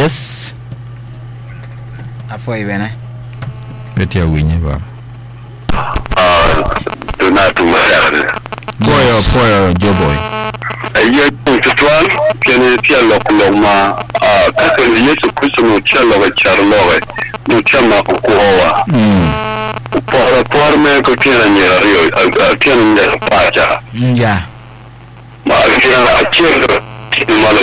Yes. Afoi bene. Betia winye ba. Do not do my Poyo Joboy. Aye tutuan kene tia lokma kaka Yesu Kristo no chalo wa charlowe no chama kuoa por me ko tiene nyario tiene pacha Ya. ma tiene